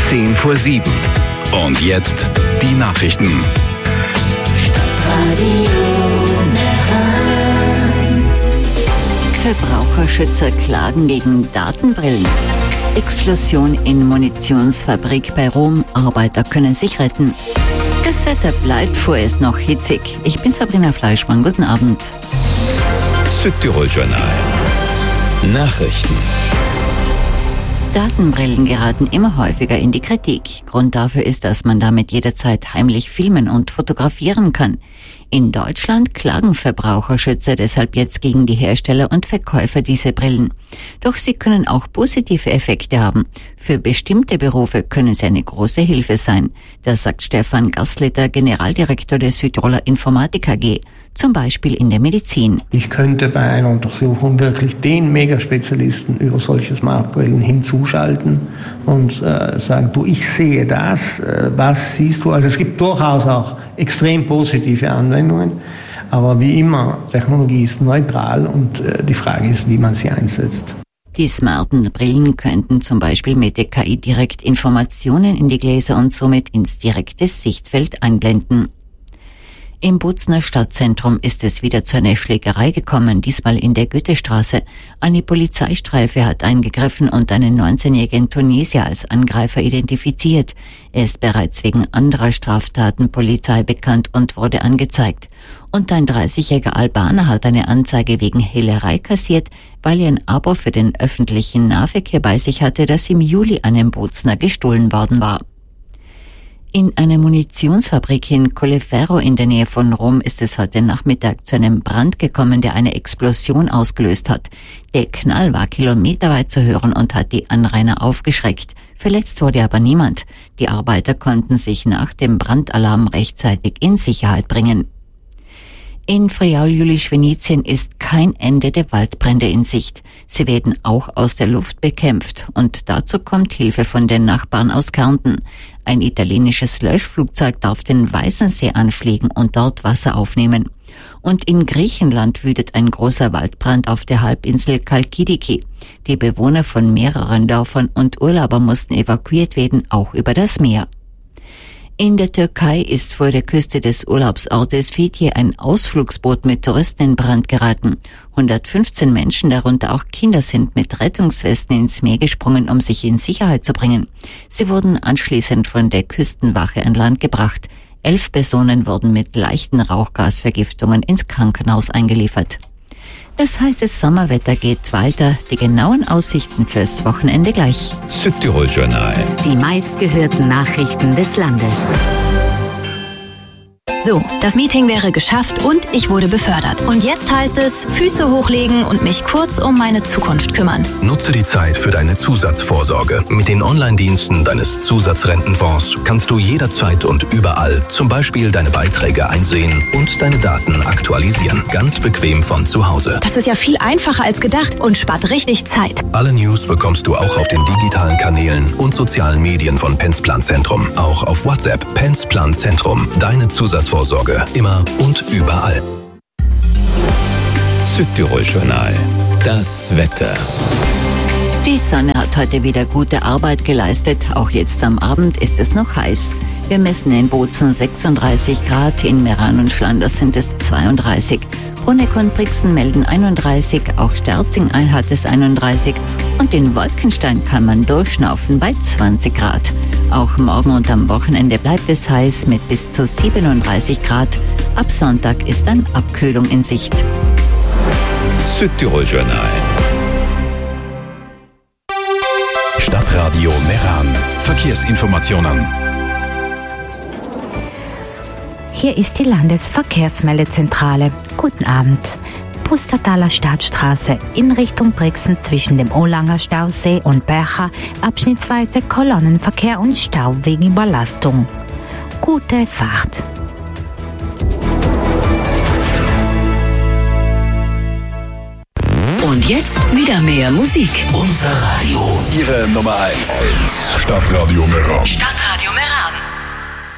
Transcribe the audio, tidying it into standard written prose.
7:10. Und jetzt die Nachrichten. Verbraucherschützer klagen gegen Datenbrillen. Explosion in Munitionsfabrik bei Rom. Arbeiter können sich retten. Das Wetter bleibt vorerst noch hitzig. Ich bin Sabrina Fleischmann. Guten Abend. Südtirol Journal. Nachrichten. Datenbrillen geraten immer häufiger in die Kritik. Grund dafür ist, dass man damit jederzeit heimlich filmen und fotografieren kann. In Deutschland klagen Verbraucherschützer deshalb jetzt gegen die Hersteller und Verkäufer dieser Brillen. Doch sie können auch positive Effekte haben. Für bestimmte Berufe können sie eine große Hilfe sein. Das sagt Stefan Gaslitter, Generaldirektor der Südtiroler Informatik AG. Zum Beispiel in der Medizin. Ich könnte bei einer Untersuchung wirklich den Megaspezialisten über solche Smartbrillen hinzuschalten und sagen, du, ich sehe das, was siehst du? Also es gibt durchaus auch extrem positive Anwendungen, aber wie immer, Technologie ist neutral und die Frage ist, wie man sie einsetzt. Die smarten Brillen könnten zum Beispiel mit der KI direkt Informationen in die Gläser und somit ins direkte Sichtfeld einblenden. Im Bozner Stadtzentrum ist es wieder zu einer Schlägerei gekommen, diesmal in der Goethestraße. Eine Polizeistreife hat eingegriffen und einen 19-jährigen Tunesier als Angreifer identifiziert. Er ist bereits wegen anderer Straftaten Polizei bekannt und wurde angezeigt. Und ein 30-jähriger Albaner hat eine Anzeige wegen Hehlerei kassiert, weil er ein Abo für den öffentlichen Nahverkehr bei sich hatte, das im Juli einem Bozner gestohlen worden war. In einer Munitionsfabrik in Colleferro in der Nähe von Rom ist es heute Nachmittag zu einem Brand gekommen, der eine Explosion ausgelöst hat. Der Knall war kilometerweit zu hören und hat die Anrainer aufgeschreckt. Verletzt wurde aber niemand. Die Arbeiter konnten sich nach dem Brandalarm rechtzeitig in Sicherheit bringen. In Friaul-Julisch-Venetien ist kein Ende der Waldbrände in Sicht. Sie werden auch aus der Luft bekämpft und dazu kommt Hilfe von den Nachbarn aus Kärnten. Ein italienisches Löschflugzeug darf den Weißensee anfliegen und dort Wasser aufnehmen. Und in Griechenland wütet ein großer Waldbrand auf der Halbinsel Kalkidiki. Die Bewohner von mehreren Dörfern und Urlauber mussten evakuiert werden, auch über das Meer. In der Türkei ist vor der Küste des Urlaubsortes Fethiye ein Ausflugsboot mit Touristen in Brand geraten. 115 Menschen, darunter auch Kinder, sind mit Rettungswesten ins Meer gesprungen, um sich in Sicherheit zu bringen. Sie wurden anschließend von der Küstenwache an Land gebracht. 11 Personen wurden mit leichten Rauchgasvergiftungen ins Krankenhaus eingeliefert. Das heiße Sommerwetter geht weiter. Die genauen Aussichten fürs Wochenende gleich. Südtirol Journal. Die meistgehörten Nachrichten des Landes. So, das Meeting wäre geschafft und ich wurde befördert. Und jetzt heißt es, Füße hochlegen und mich kurz um meine Zukunft kümmern. Nutze die Zeit für deine Zusatzvorsorge. Mit den Online-Diensten deines Zusatzrentenfonds kannst du jederzeit und überall zum Beispiel deine Beiträge einsehen und deine Daten aktualisieren. Ganz bequem von zu Hause. Das ist ja viel einfacher als gedacht und spart richtig Zeit. Alle News bekommst du auch auf den digitalen Kanälen und sozialen Medien von Pensplan Zentrum. Auch auf WhatsApp. Pensplan Zentrum. Deine Zusatzvorsorge immer und überall. Südtirol Journal. Das Wetter. Die Sonne hat heute wieder gute Arbeit geleistet. Auch jetzt am Abend ist es noch heiß. Wir messen in Bozen 36 Grad, in Meran und Schlanders sind es 32. Bruneck und Brixen melden 31, auch Sterzing hat es 31 und in Wolkenstein kann man durchschnaufen bei 20 Grad. Auch morgen und am Wochenende bleibt es heiß mit bis zu 37 Grad. Ab Sonntag ist dann Abkühlung in Sicht. Südtirol Journal. Stadtradio Meran. Verkehrsinformationen. Hier ist die Landesverkehrsmeldezentrale. Guten Abend. Pustertaler Stadtstraße in Richtung Brixen zwischen dem Olanger Stausee und Bercha abschnittsweise Kolonnenverkehr und Stau wegen Überlastung. Gute Fahrt. Und jetzt wieder mehr Musik. Unser Radio. Ihre Nummer 1. Stadtradio Meran. Stadtradio Meran.